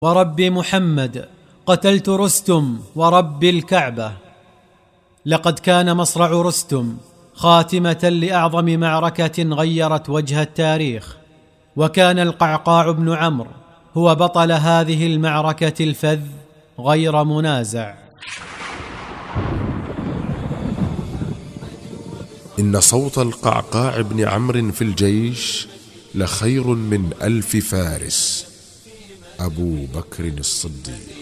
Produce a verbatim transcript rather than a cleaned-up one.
ورب محمد قتلت رستم ورب الكعبة. لقد كان مصرع رستم خاتمة لأعظم معركة غيرت وجه التاريخ، وكان القعقاع بن عمرو هو بطل هذه المعركة الفذ غير منازع. إن صوت القعقاع بن عمرو في الجيش لخير من ألف فارس. أبو بكر الصديق.